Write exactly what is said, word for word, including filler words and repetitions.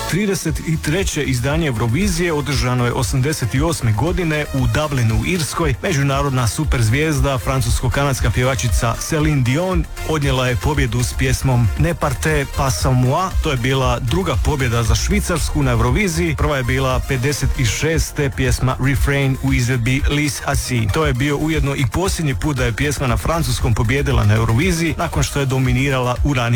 trideset treće izdanje Eurovizije održano je osamdeset osme godine u Dublinu u Irskoj. Međunarodna superzvijezda, francusko-kanadska pjevačica Celine Dion odnijela je pobjedu s pjesmom Ne partez pas sans moi. To je bila druga pobjeda za Švicarsku na Euroviziji. Prva je bila pedeset šeste pjesma Refrain u izvedbi Lise Hassi. To je bio ujedno i posljednji put da je pjesma na francuskom pobjedila na Euroviziji nakon što je dominirala u ranijim